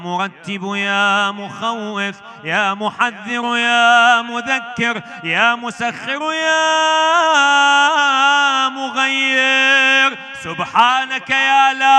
مرتب يا مخوف يا محذر يا مذكر يا مسخر يا مغير، سبحانك يا لا